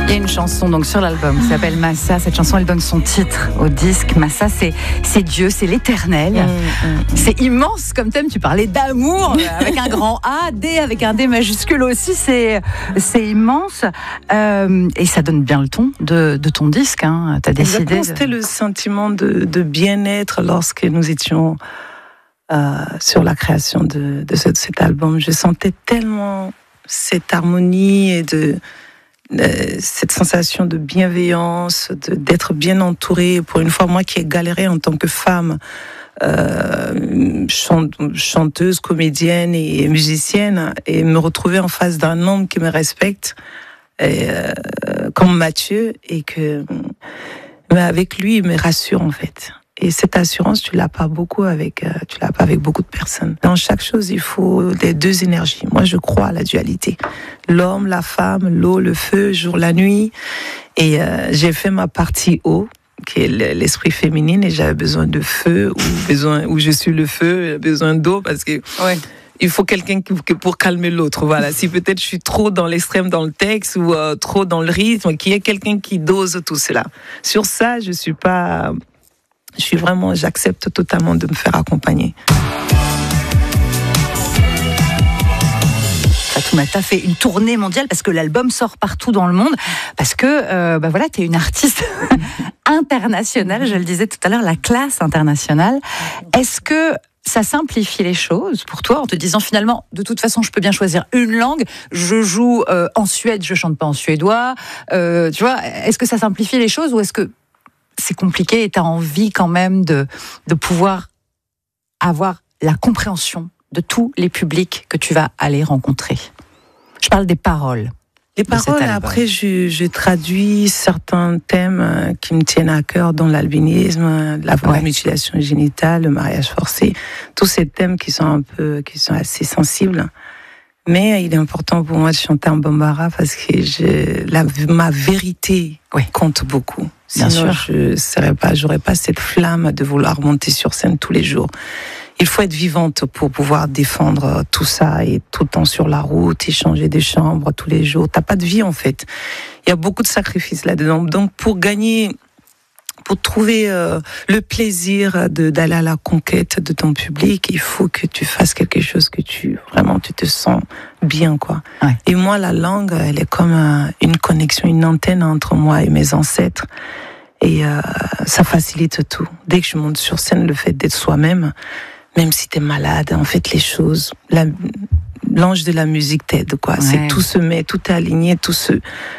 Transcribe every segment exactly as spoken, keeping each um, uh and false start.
Il y a une chanson donc sur l'album qui s'appelle Massa. Cette chanson, elle donne son titre au disque. Massa, c'est, c'est Dieu, c'est l'éternel. Mmh, mmh. C'est immense comme thème. Tu parlais d'amour avec un grand A, D avec un D majuscule aussi. C'est, c'est immense. Euh, et ça donne bien le ton de, de ton disque. Hein. Tu as décidé. Exactement, c'était le sentiment de, de bien-être lorsque nous étions euh, sur la création de, de, ce, de cet album. Je sentais tellement cette harmonie et de Euh, cette sensation de bienveillance, de, d'être bien entourée. Pour une fois, moi qui ai galéré en tant que femme, euh, chante, chanteuse, comédienne et musicienne, et me retrouver en face d'un homme qui me respecte, et, euh, comme Mathieu, et que, mais avec lui, il me rassure en fait. Et cette assurance, tu l'as pas beaucoup avec, euh, tu l'as pas avec beaucoup de personnes. Dans chaque chose, il faut les deux énergies. Moi, je crois à la dualité. L'homme, la femme, l'eau, le feu, jour, la nuit. Et euh, j'ai fait ma partie eau, qui est l'esprit féminin, et j'avais besoin de feu, ou besoin, où je suis le feu, j'ai besoin d'eau, parce que ouais. Il faut quelqu'un qui, pour calmer l'autre. Voilà. Si peut-être je suis trop dans l'extrême dans le texte ou euh, trop dans le rythme, qu'il y ait quelqu'un qui dose tout cela. Sur ça, je suis pas. Je suis vraiment, j'accepte totalement de me faire accompagner. Fatoumata fait une tournée mondiale parce que l'album sort partout dans le monde, parce que euh, bah voilà, tu es une artiste internationale, je le disais tout à l'heure, la classe internationale. Est-ce que ça simplifie les choses pour toi en te disant finalement, de toute façon, je peux bien choisir une langue, je joue euh, en Suède, je chante pas en suédois, euh, tu vois, est-ce que ça simplifie les choses ou est-ce que c'est compliqué et tu as envie quand même de, de pouvoir avoir la compréhension de tous les publics que tu vas aller rencontrer? Je parle des paroles. Les paroles, après, je, je traduis certains thèmes qui me tiennent à cœur, dont l'albinisme, la, ouais. la mutilation génitale, le mariage forcé, tous ces thèmes qui sont un peu, qui sont assez sensibles. Mais il est important pour moi de chanter en bambara parce que je, la, ma vérité oui. compte beaucoup. Sinon, Bien sûr. je serais pas, j'aurais pas cette flamme de vouloir monter sur scène tous les jours. Il faut être vivante pour pouvoir défendre tout ça et tout le temps sur la route, échanger des chambres tous les jours. T'as pas de vie en fait. Il y a beaucoup de sacrifices là-dedans. Donc pour gagner, pour trouver euh, le plaisir de, d'aller à la conquête de ton public, il faut que tu fasses quelque chose que tu vraiment tu te sens bien quoi. Ouais. Et moi la langue, elle est comme un, une connexion, une antenne entre moi et mes ancêtres. Et euh, ça facilite tout. Dès que je monte sur scène, le fait d'être soi-même, même si t'es malade, en fait les choses, la, l'ange de la musique t'aide quoi. Ouais. C'est tout se met, tout est aligné, tout se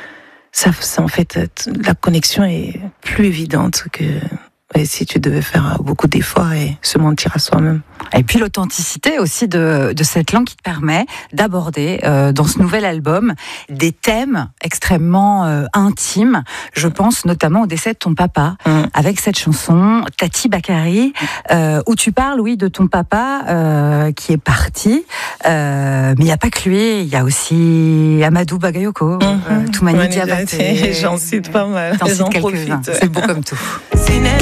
Ça, ça, en fait, la connexion est plus évidente que et si tu devais faire beaucoup d'efforts et se mentir à soi-même. Et puis l'authenticité aussi de, de cette langue qui te permet d'aborder euh, dans ce nouvel album des thèmes extrêmement euh, intimes. Je pense notamment au décès de ton papa, mmh. avec cette chanson Tati Bakary, euh, où tu parles, oui, de ton papa euh, qui est parti. Euh, mais il n'y a pas que lui, il y a aussi Amadou Bagayoko, mmh. euh, Toumani Diabaté. J'en cite pas mal. T'en cites quelques-uns. C'est beau comme tout.